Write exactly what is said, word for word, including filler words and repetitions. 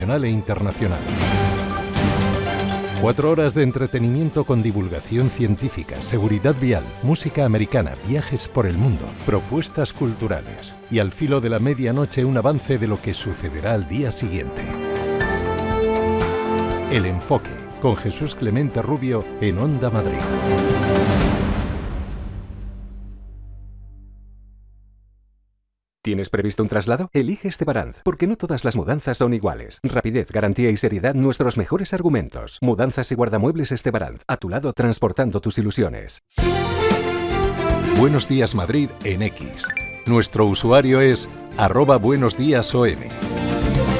nacional e internacional. Cuatro horas de entretenimiento con divulgación científica, seguridad vial, música americana, viajes por el mundo, propuestas culturales y al filo de la medianoche un avance de lo que sucederá al día siguiente. El Enfoque, con Jesús Clemente Rubio en Onda Madrid. ¿Tienes previsto un traslado? Elige Estebaranz, porque no todas las mudanzas son iguales. Rapidez, garantía y seriedad, nuestros mejores argumentos. Mudanzas y guardamuebles Estebaranz, a tu lado transportando tus ilusiones. Buenos Días Madrid en X. Nuestro usuario es arroba buenosdíasom.